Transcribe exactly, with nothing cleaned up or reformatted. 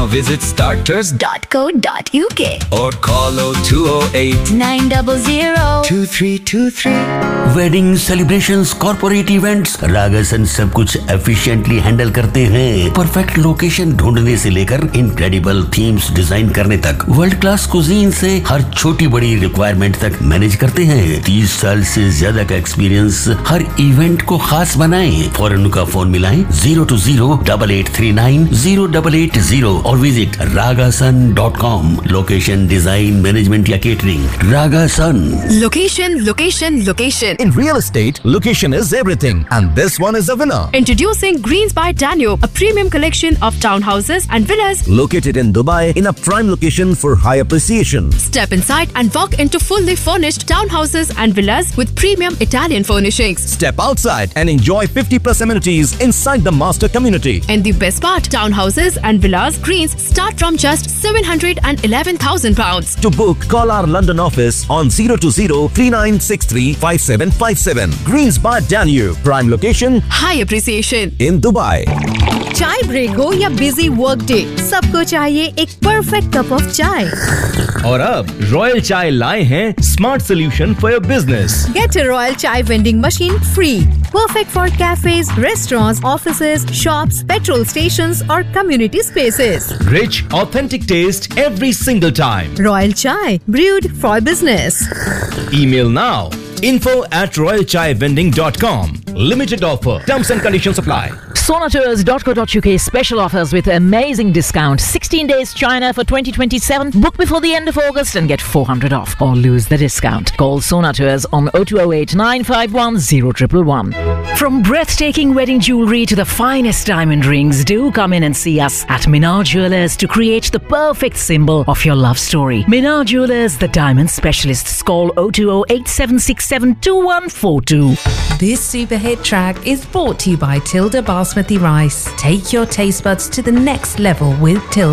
Now visit starters dot co dot uk or call oh two oh eight, nine zero zero, two three two three. Wedding celebrations, corporate events, रागासन सब कुछ efficiently handle करते हैं। Perfect location ढूंढने से लेकर incredible themes design करने तक, world class cuisine से हर छोटी बड़ी रिक्वायरमेंट तक मैनेज करते हैं। तीस साल से ज्यादा का एक्सपीरियंस हर इवेंट को खास बनाए। फौरन उनका फोन मिलाएं zero to zero double eight three nine zero double eight zero और visit रागासन dot com. Location, design, management या catering, रागासन। Location, location, location. In real estate, location is everything, and this one is a winner. Introducing Greens by Danube, a premium collection of townhouses and villas Located in Dubai in a prime location for high appreciation. Step inside and walk into fully furnished townhouses and villas with premium Italian furnishings. Step outside and enjoy fifty plus amenities inside the master community. And the best part, townhouses and villas Greens start from just seven hundred eleven thousand pounds. To book, call our London office on zero two zero three nine six three five seven five seven. Greens by Danube, prime location High appreciation. in Dubai. चाय break हो या busy work day, सबको चाहिए एक perfect cup of चाय। और अब royal चाय लाए हैं smart solution for your business. Get a Royal Chai vending machine free. Perfect for cafes, restaurants, offices, shops, petrol stations or community spaces. Rich, authentic taste every single time. Royal Chai, brewed for business. Email now. info at royal chai vending dot com. Limited offer. Terms and conditions apply. Sonatours dot co dot uk special offers with amazing discount. sixteen days China for twenty twenty-seven. Book before the end of August and get four hundred off or lose the discount. Call Sonatours on oh two oh eight nine five one oh one one one. From breathtaking wedding jewelry to the finest diamond rings, do come in and see us at Minar Jewelers to create the perfect symbol of your love story. Minar Jewelers, the diamond specialists. Call oh two oh eight seven six seven two one four two. This super hit track is brought to you by Tilda Basmati Rice. Take your taste buds to the next level with Tilda.